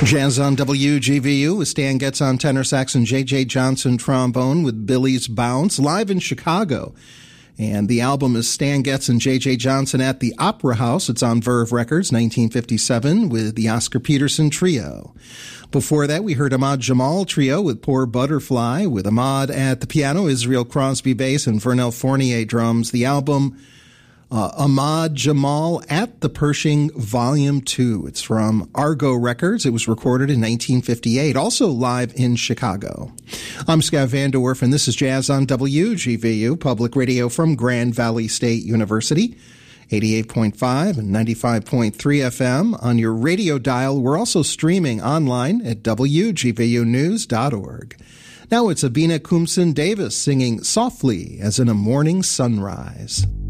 Jazz on WGVU with Stan Getz on tenor sax and J.J. Johnson trombone with Billy's Bounce, live in Chicago. And the album is Stan Getz and J.J. Johnson at the Opera House. It's on Verve Records, 1957, with the Oscar Peterson Trio. Before that, we heard Ahmad Jamal Trio with Poor Butterfly, with Ahmad at the piano, Israel Crosby bass, and Vernel Fournier drums. The album, Ahmad Jamal at the Pershing Volume 2. It's from Argo Records. It was recorded in 1958, also live in Chicago. I'm Scott Van Der Werf, and this is Jazz on WGVU, public radio from Grand Valley State University, 88.5 and 95.3 FM on your radio dial. We're also streaming online at WGVUnews.org. Now it's Abina Kumsen Davis singing Softly as in a Morning Sunrise.